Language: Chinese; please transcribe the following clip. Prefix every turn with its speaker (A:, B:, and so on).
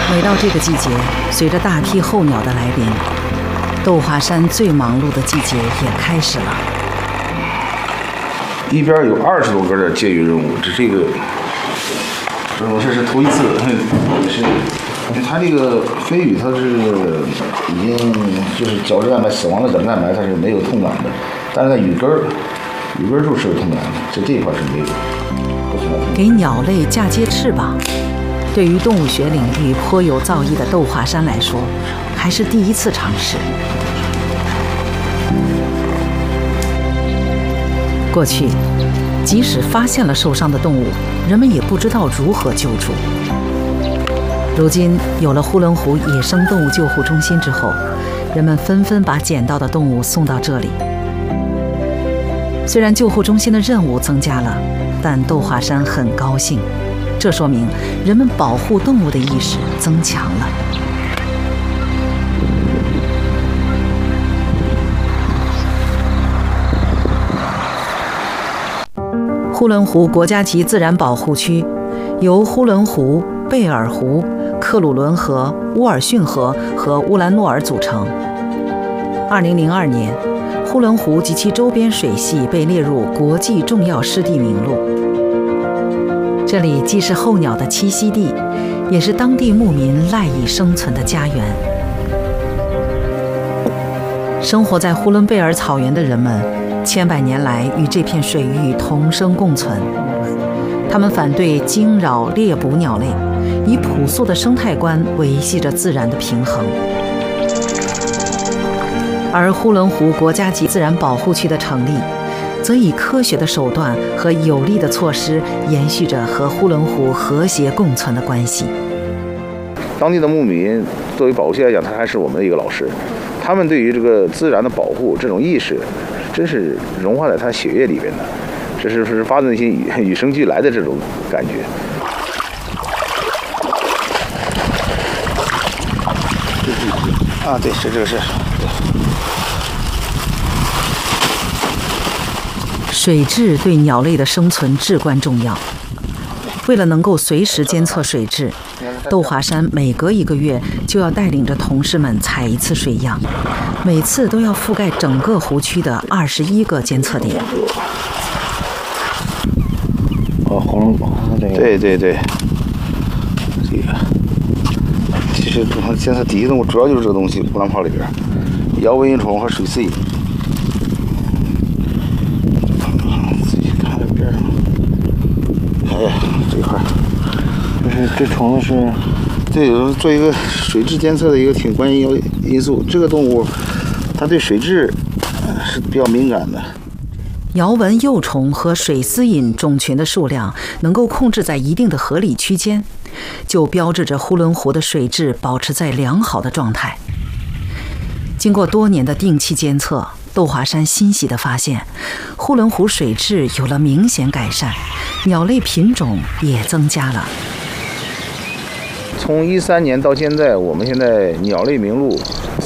A: 每到这个季节，随着大批候鸟的来临，豆华山最忙碌的季节也开始了。
B: 一边有20多个的借鱼任务，我这是头一次，也是。它这个飞羽，它是已经就是角质蛋白死亡的角质蛋白，它是没有痛感的，但是在羽根处是有痛感的，这一块是没有。
A: 给鸟类嫁接翅膀，对于动物学领域颇有造诣的豆华山来说，还是第一次尝试。过去，即使发现了受伤的动物，人们也不知道如何救助。如今有了呼伦湖野生动物救护中心之后，人们纷纷把捡到的动物送到这里。虽然救护中心的任务增加了，但豆华山很高兴，这说明人们保护动物的意识增强了。呼伦湖国家级自然保护区由呼伦湖、贝尔湖、克鲁伦河、乌尔逊河和乌兰诺尔组成。2002年，呼伦湖及其周边水系被列入国际重要湿地名录。这里既是候鸟的栖息地，也是当地牧民赖以生存的家园。生活在呼伦贝尔草原的人们，千百年来与这片水域同生共存。他们反对惊扰猎捕鸟类，以朴素的生态观维系着自然的平衡。而呼伦湖国家级自然保护区的成立，则以科学的手段和有力的措施延续着和呼伦湖和谐共存的关系。
B: 当地的牧民作为保护区来讲，他还是我们的一个老师，他们对于这个自然的保护这种意识，真是融化在他血液里边的，这是发自内心与生俱来的这种感觉。啊，对，是这个是。
A: 水质对鸟类的生存至关重要。为了能够随时监测水质，豆华山每隔1个月就要带领着同事们采一次水样，每次都要覆盖整个湖区的21个监测点。
B: 红这个。对，这个。其实监测第一动物主要就是这个东西，呼兰泡里边，摇蚊蝇虫和水螅。自己看边上。哎，这块。这虫子是，对，做一个水质监测的一个挺关键因素。这个动物，它对水质是比较敏感的。
A: 摇蚊幼虫和水丝引种群的数量能够控制在一定的合理区间，就标志着呼伦湖的水质保持在良好的状态。经过多年的定期监测，豆华山欣喜地发现，呼伦湖水质有了明显改善，鸟类品种也增加了。
B: 从13年到现在，我们现在鸟类名录